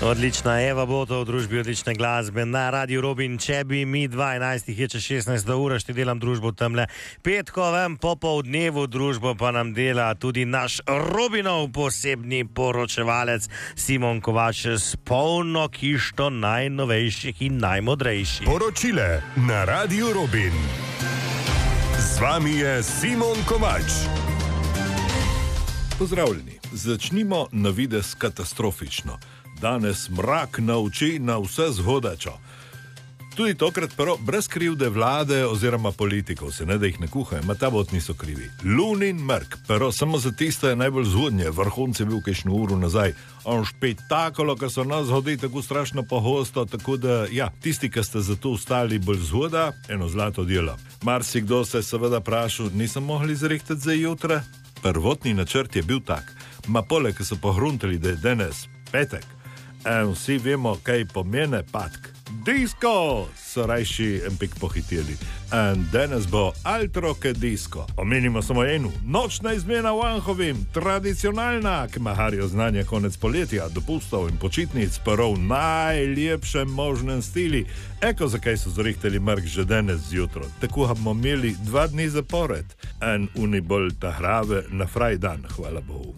Odlična Eva Boto v družbi odlične glasbe na Radiu Robin. Če bi mi 12 je čez 16 ura, ti delam družbo tamle petkovem popoldnevu, družbo pa nam dela tudi naš Robinov posebni poročevalec Simon Kovač s polno kišto najnovejših in najmodrejših. Poročile na Radiu Robin. Z vami je Simon Kovač. Pozdravljeni. Začnimo na videz katastrofično. Danes mrak na oči na vse zgodačo. Tudi tokrat pero brez krivde vlade oziroma politikov, se ne da jih ne kuhajo, ma ta bot niso krivi. Lunin mrk, pero samo za tiste je najbolj zgodnje, vrhunc je bil kakšno uro nazaj. On špetakolo, kar so nas hodi tako strašno pohosto, tako da, ja, tisti, ki ste za to ustali bolj zgoda, eno zlato delo. Marsikdo se je seveda prašal, nisem mogli zrihtati za jutra? Prvotni načrt je bil tak, ma poleg, ki so pohruntali, da je danes petek, vsi vemo, kaj pomene patk. Disko so rajši en pik pohitili. Danes bo altroke disko. Omenimo samo eno. Nočna izmena v Anhovim, tradicionalna, ki maharijo znanje konec poletja, dopustov in počitnic, pa v najlepšem možnem stili. Eko, zakaj so zrihteli mrk že danes zjutro. Tako bomo imeli 2 dni zapored. Unibol ta hrave na fraj dan, hvala Bogu.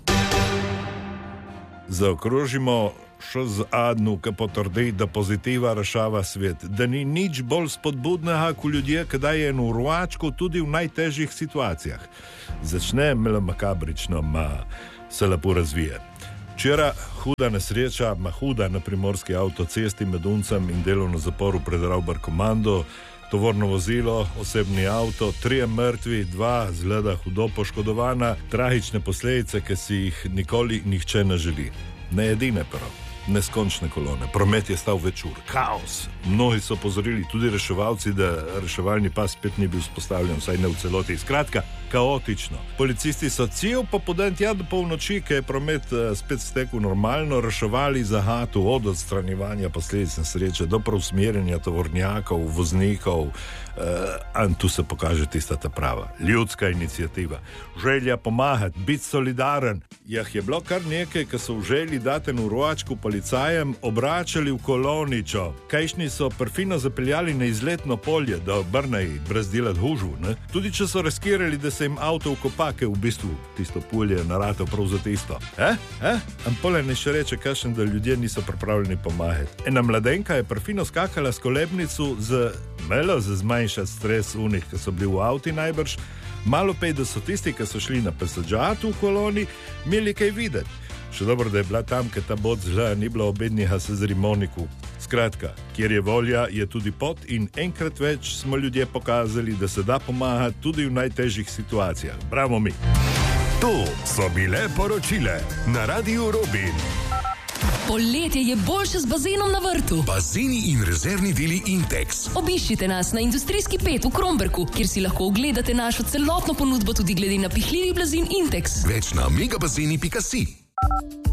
Zaokrožimo še z Adnu, ki potrdi, da pozitiva rešava svet, da ni nič bolj spodbudnega, ko ljudje, ki daje eno rovačko tudi v najtežjih situacijah. Začne makabrično, ma se lepo razvije. Včeraj huda nesreča, huda na primorski avtocesti med Uncem in delovno zaporu pred Ravbar komando, tovorno vozilo, osebni avto, 3 mrtvi, 2 zgleda hudo poškodovana, tragične posledice, ki si jih nikoli nihče ne želi. Ne edine pero. Neskončne kolone. Promet je stal več ur. Kaos. Mnogi so opozorili, tudi reševalci, da reševalni pas spet ni bil vzpostavljen, vsaj ne v celoti. Skratka, kaotično. Policisti so cel popoldan tja do polnoči, ko je promet spet stekel normalno, reševali zahatu od odstranjevanja posledic nesreče do preusmerjanja tovornjakov, voznikov. Tu se pokaže tista ta prava. Ljudska iniciativa. Želja pomagati, biti solidaren. Je bilo kar nekaj, ki so v želji dati eno rovačko policajem obračali v koloničo. Kajšni so perfino zapeljali na izletno polje, da obrnejo brez delati hužu. Tudi če so riskirali, da se jim avto vkopake, v bistvu tisto polje naratev prav za tisto. Ampole ne še reče kakšen, da ljudje niso pripravljeni pomagati. Ena mladenka je perfino skakala s kolebnico za zmanjšati stres unih, ki so bili v avti najbrž. Malo pej, da so tisti, ki so šli na pesađatu v koloni, imeli kaj videti. Še dobro, da je bila tam, ker ta bot zla ni bila obednjeha se z rimoniku. Skratka, kjer je volja, je tudi pot in enkrat več smo ljudje pokazali, da se da pomagati tudi v najtežjih situacijah. Bravo mi! To so bile poročile na Radiu Robin. Poletje je boljše z bazenom na vrtu. Bazeni in rezervni deli Intex. Obiščite nas na Industrijski 5 v Kromberku, kjer si lahko ogledate našo celotno ponudbo tudi glede na pihljivih blazin Intex. Več na megabazeni.si.